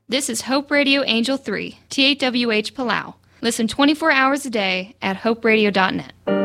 This is Hope Radio Angel 3, TAWH Palau. Listen 24 hours a day at hoperadio.net.